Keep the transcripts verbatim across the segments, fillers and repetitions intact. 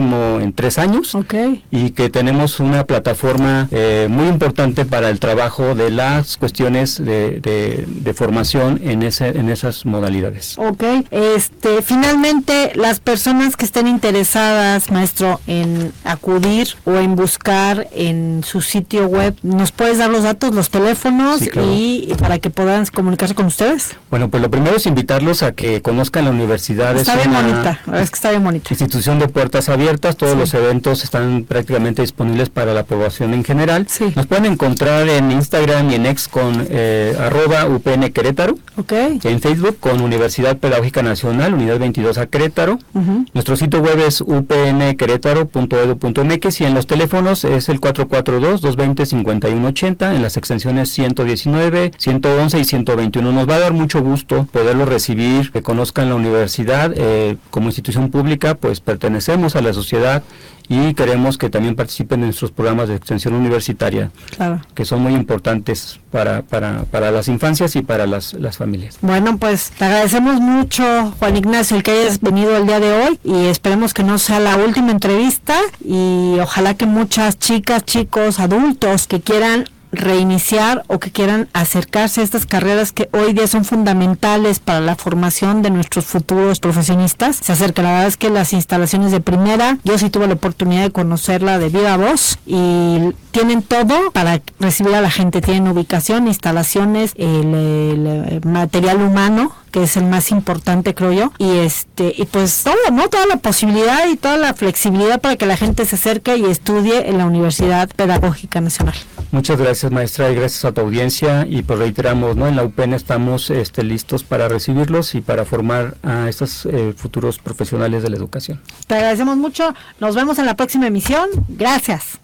máximo en tres años. Okay. Y que tenemos una plataforma eh, muy importante para el trabajo de las cuestiones de, de, de formación en ese en esas modalidades. Ok, este, finalmente las personas que estén interesadas, maestro, en acudir o en buscar en su sitio web, ¿nos puedes dar los datos, los teléfonos? Sí, claro. Y para que puedan comunicarse con ustedes? Bueno, pues lo primero es invitarlos a que conozcan la universidad. Está es bien una bonita, la verdad es que está bien bonita. Institución de puertas abiertas, todos sí. los eventos están prácticamente disponibles para la población en general. Sí. Nos pueden encontrar en Instagram y en X con eh, arroba U P N Querétaro. Okay. En Facebook con Universidad Pedagógica Nacional, Unidad veintidós a Querétaro. Uh-huh. Nuestro sitio web es u p n querétaro punto edu punto m x y en los teléfonos es el cuatro cuatro dos, dos dos cero, cinco uno ocho cero, en las extensiones ciento diecinueve, ciento once y ciento veintiuno. Nos va a dar mucho gusto poderlo recibir, que conozcan la universidad. Eh, como institución pública, pues pertenecemos a la sociedad y queremos que también participen en nuestros programas de extensión universitaria, claro, que son muy importantes para para para las infancias y para las, las familias. Bueno, pues te agradecemos mucho, Juan Ignacio, el que hayas venido el día de hoy, y esperemos que no sea la última entrevista, y ojalá que muchas chicas, chicos, adultos que quieran reiniciar o que quieran acercarse a estas carreras que hoy día son fundamentales para la formación de nuestros futuros profesionistas, se acerca. La verdad es que las instalaciones de primera, yo sí tuve la oportunidad de conocerla de viva voz, y tienen todo para recibir a la gente. Tienen ubicación, instalaciones, el, el, el material humano, que es el más importante, creo yo, y este y pues todo, ¿no? Toda la posibilidad y toda la flexibilidad para que la gente se acerque y estudie en la Universidad Pedagógica Nacional. Muchas gracias, maestra, y gracias a tu audiencia, y pues reiteramos, ¿no? En la U P N estamos este, listos para recibirlos y para formar a estos eh, futuros profesionales de la educación. Te agradecemos mucho, nos vemos en la próxima emisión, gracias.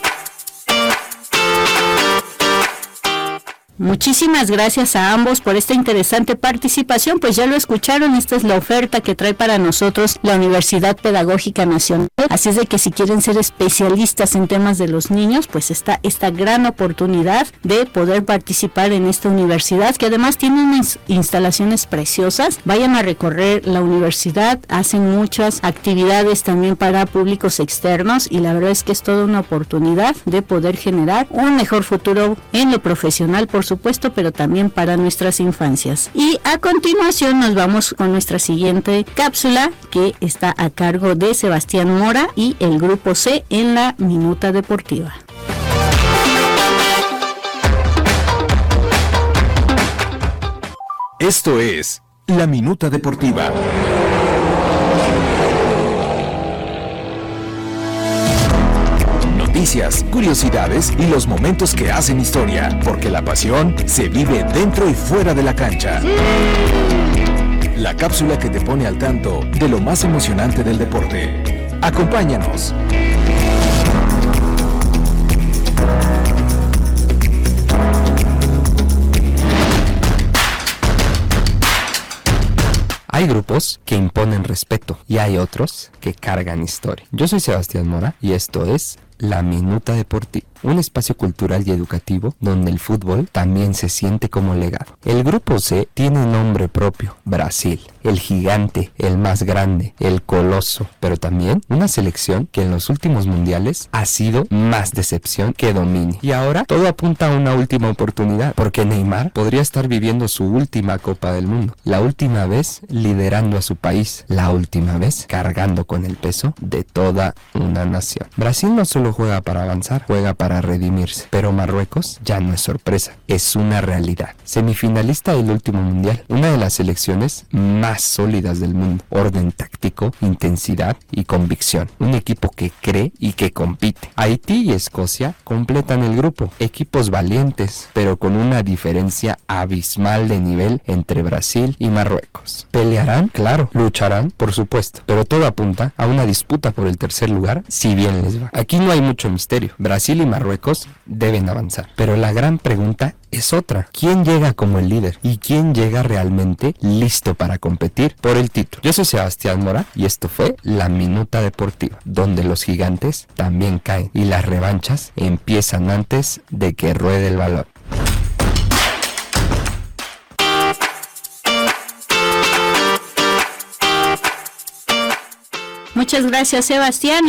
Muchísimas gracias a ambos por esta interesante participación. Pues ya lo escucharon, esta es la oferta que trae para nosotros la Universidad Pedagógica Nacional. Así es de que si quieren ser especialistas en temas de los niños, pues está esta gran oportunidad de poder participar en esta universidad, que además tiene unas instalaciones preciosas. Vayan a recorrer la universidad, hacen muchas actividades también para públicos externos, y la verdad es que es toda una oportunidad de poder generar un mejor futuro en lo profesional, por supuesto, pero también para nuestras infancias. Y a continuación nos vamos con nuestra siguiente cápsula, que está a cargo de Sebastián Mora y el Grupo C en la Minuta Deportiva. Esto es la Minuta Deportiva. Noticias, curiosidades y los momentos que hacen historia, porque la pasión se vive dentro y fuera de la cancha. La cápsula que te pone al tanto de lo más emocionante del deporte. Acompáñanos. Hay grupos que imponen respeto y hay otros que cargan historia. Yo soy Sebastián Mora y esto es La Minuta Deportiva, un espacio cultural y educativo donde el fútbol también se siente como legado. El Grupo C tiene un nombre propio, Brasil, el gigante, el más grande, el coloso, pero también una selección que en los últimos mundiales ha sido más decepción que dominio. Y ahora todo apunta a una última oportunidad, porque Neymar podría estar viviendo su última Copa del Mundo, la última vez liderando a su país, la última vez cargando con el peso de toda una nación. Brasil no solo juega para avanzar, juega para redimirse, pero Marruecos ya no es sorpresa, es una realidad. Semifinalista del último mundial, una de las selecciones más sólidas del mundo, orden táctico, intensidad y convicción, un equipo que cree y que compite. Haití y Escocia completan el grupo, equipos valientes, pero con una diferencia abismal de nivel entre Brasil y Marruecos. ¿Pelearán? Claro. ¿Lucharán? Por supuesto, pero todo apunta a una disputa por el tercer lugar, si bien les va. Aquí no hay mucho misterio, Brasil y Marruecos deben avanzar, pero la gran pregunta es otra: ¿quién llega como el líder? ¿Y quién llega realmente listo para competir por el título? Yo soy Sebastián Mora y esto fue La Minuta Deportiva, donde los gigantes también caen y las revanchas empiezan antes de que ruede el balón. Muchas gracias, Sebastián.